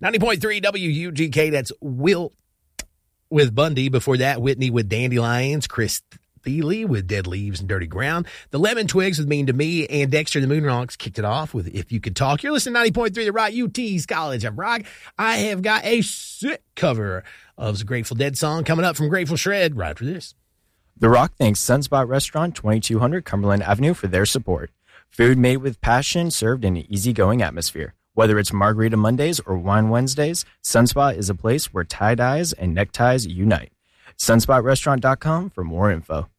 90.3 WUGK, that's Wilt with Bundy. Before that, Whitney with Dandelions, Chris Thiele with Dead Leaves and Dirty Ground, the Lemon Twigs with Mean to Me, and Dexter the Moonrocks kicked it off with If You Could Talk. You're listening to 90.3 The Rock, UT's College of Rock. I have got a sick cover of the Grateful Dead song coming up from Grateful Shred right after this. The Rock thanks Sunspot Restaurant, 2200 Cumberland Avenue for their support. Food made with passion, served in an easygoing atmosphere. Whether it's Margarita Mondays or Wine Wednesdays, Sunspot is a place where tie-dyes and neckties unite. SunspotRestaurant.com for more info.